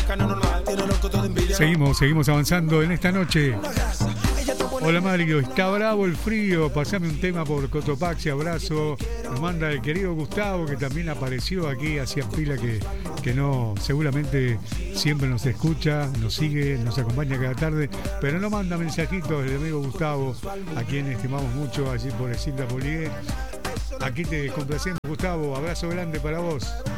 Seguimos avanzando en esta noche. Hola Mario, está bravo el frío, pasame un tema por Cotopaxi, abrazo. Nos manda el querido Gustavo, que también apareció aquí, hacía pila que no, seguramente siempre nos escucha, nos sigue, nos acompaña cada tarde, pero no manda mensajitos el amigo Gustavo, a quien estimamos mucho allí por Isilda Polié. Aquí te complacemos, Gustavo, abrazo grande para vos.